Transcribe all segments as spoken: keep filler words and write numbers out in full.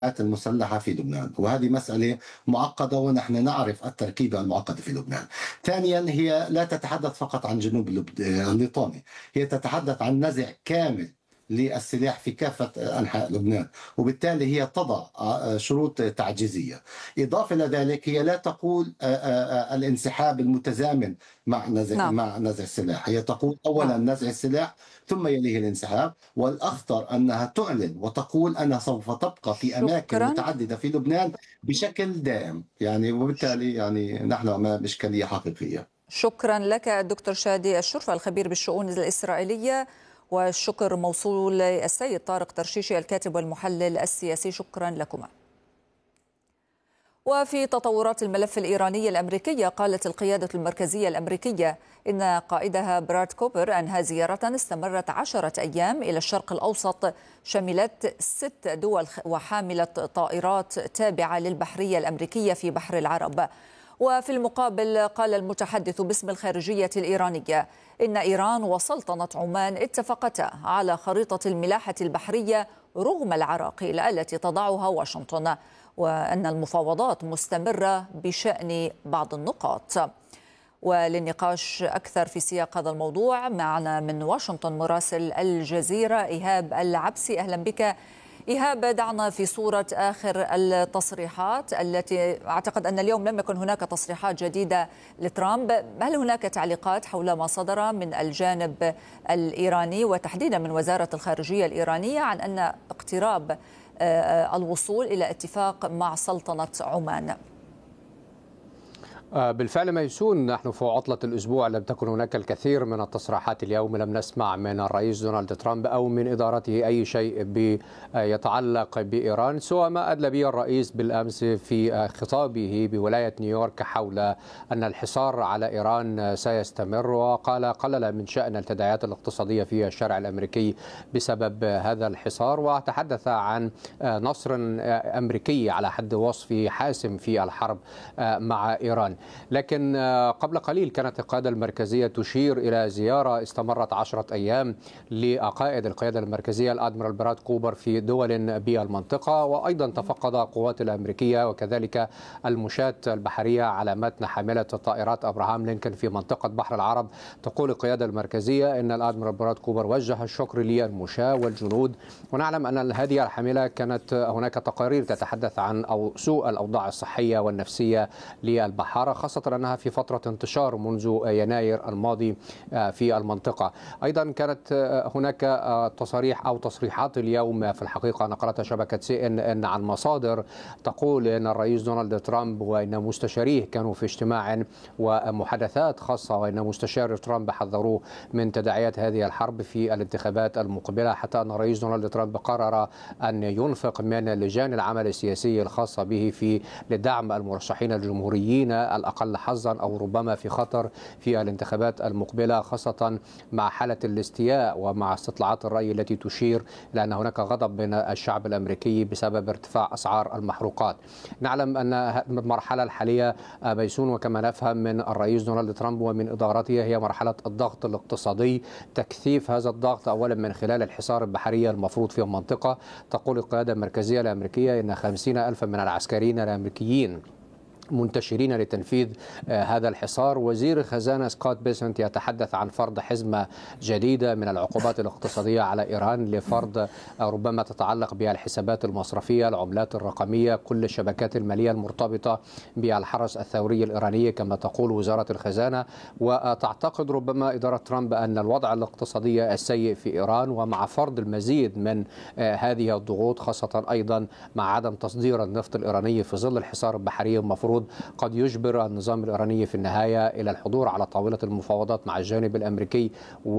المسلحة في لبنان، وهذه مسألة معقدة ونحن نعرف التركيبة المعقدة في لبنان. ثانيا، هي لا تتحدث فقط عن جنوب لب- الليطاني، هي تتحدث عن نزع كامل للسلاح في كافة أنحاء لبنان، وبالتالي هي تضع آه، شروط تعجيزية. إضافة إلى ذلك، هي لا تقول آه، آه، آه، الانسحاب المتزامن مع نزع نعم. مع نزع السلاح، هي تقول أولا نعم. نزع السلاح ثم يليه الانسحاب. والأخطر أنها تعلن وتقول أنها سوف تبقى في أماكن شكرا. متعددة في لبنان بشكل دائم، يعني وبالتالي يعني نحن أمام إشكالية حقيقية. شكرا لك دكتور شادي الشرفة الخبير بالشؤون الإسرائيلية، والشكر موصول للسيد طارق ترشيشي الكاتب والمحلل السياسي. شكرا لكما. وفي تطورات الملف الإيراني الأمريكي، قالت القيادة المركزية الأمريكية إن قائدها براد كوبر أنهى زيارة استمرت عشرة أيام إلى الشرق الأوسط، شملت ست دول وحاملة طائرات تابعة للبحرية الأمريكية في بحر العرب. وفي المقابل، قال المتحدث باسم الخارجية الإيرانية إن إيران وسلطنة عمان اتفقتا على خريطة الملاحة البحرية رغم العراقيل التي تضعها واشنطن، وأن المفاوضات مستمرة بشأن بعض النقاط. وللنقاش أكثر في سياق هذا الموضوع معنا من واشنطن مراسل الجزيرة إيهاب العبسي. أهلا بك إيهاب. دعنا في صورة آخر التصريحات التي أعتقد أن اليوم لم يكن هناك تصريحات جديدة لترامب. هل هناك تعليقات حول ما صدر من الجانب الإيراني وتحديدا من وزارة الخارجية الإيرانية عن أن اقتراب الوصول إلى اتفاق مع سلطنة عمان؟ بالفعل ميسون، نحن في عطلة الأسبوع لم تكن هناك الكثير من التصريحات اليوم. لم نسمع من الرئيس دونالد ترامب أو من إدارته أي شيء يتعلق بإيران، سوى ما أدلى به الرئيس بالأمس في خطابه بولاية نيويورك حول أن الحصار على إيران سيستمر، وقال قلل من شأن التداعيات الاقتصادية في الشارع الأمريكي بسبب هذا الحصار، وتحدث عن نصر أمريكي على حد وصفه حاسم في الحرب مع إيران. لكن قبل قليل كانت القيادة المركزية تشير إلى زيارة استمرت عشرة أيام لقائد القيادة المركزية الأدميرال براد كوبر في دول بالمنطقة، وأيضا تفقد القوات الأمريكية وكذلك المشاة البحرية على متن حاملة طائرات أبراهام لينكولن في منطقة بحر العرب. تقول القيادة المركزية أن الأدميرال براد كوبر وجه الشكر للمشاة والجنود، ونعلم أن هذه الحاملة كانت هناك تقارير تتحدث عن أو سوء الأوضاع الصحية والنفسية للبحارة، خاصة أنها في فترة انتشار منذ يناير الماضي في المنطقة. أيضا كانت هناك تصاريح أو تصريحات اليوم في الحقيقة نقلتها شبكة سي إن إن عن مصادر تقول أن الرئيس دونالد ترامب وأن مستشاريه كانوا في اجتماع ومحادثات خاصة، وأن مستشار ترامب حذروه من تداعيات هذه الحرب في الانتخابات المقبلة، حتى أن الرئيس دونالد ترامب قرر أن ينفق من لجان العمل السياسي الخاصة به في لدعم المرشحين الجمهوريين الأقل حظا أو ربما في خطر في الانتخابات المقبلة، خاصة مع حالة الاستياء ومع استطلاعات الرأي التي تشير إلى أن هناك غضب بين الشعب الأمريكي بسبب ارتفاع أسعار المحروقات. نعلم أن المرحلة الحالية ميسون وكما نفهم من الرئيس دونالد ترامب ومن إدارته هي مرحلة الضغط الاقتصادي، تكثيف هذا الضغط أولا من خلال الحصار البحري المفروض في المنطقة. تقول القيادة المركزية الأمريكية أن خمسين ألفا من العسكريين الأمريكيين منتشرين لتنفيذ هذا الحصار. وزير الخزانة سكوت بيسنت يتحدث عن فرض حزمة جديدة من العقوبات الاقتصادية على إيران، لفرض ربما تتعلق بالحسابات المصرفية، العملات الرقمية، كل الشبكات المالية المرتبطة بالحرس الثوري الإيراني كما تقول وزارة الخزانة. وتعتقد ربما إدارة ترامب أن الوضع الاقتصادي السيء في إيران ومع فرض المزيد من هذه الضغوط، خاصة أيضا مع عدم تصدير النفط الإيراني في ظل الحصار البحري المفروض قد يجبر النظام الإيراني في النهاية إلى الحضور على طاولة المفاوضات مع الجانب الأمريكي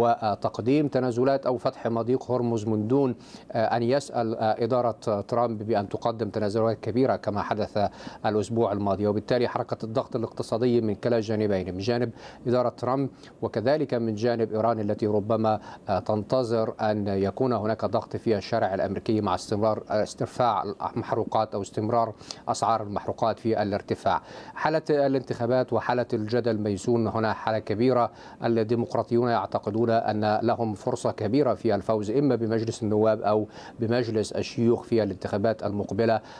وتقديم تنازلات أو فتح مضيق هرمز من دون أن يسأل إدارة ترامب بأن تقدم تنازلات كبيرة كما حدث الأسبوع الماضي. وبالتالي حركة الضغط الاقتصادي من كلا الجانبين، من جانب إدارة ترامب وكذلك من جانب إيران التي ربما تنتظر أن يكون هناك ضغط في الشارع الأمريكي مع استمرار ارتفاع المحروقات أو استمرار أسعار المحروقات في الارتفاع. حالة الانتخابات وحالة الجدل ميسون، هنا حالة كبيرة. الديمقراطيون يعتقدون أن لهم فرصة كبيرة في الفوز إما بمجلس النواب أو بمجلس الشيوخ في الانتخابات المقبلة.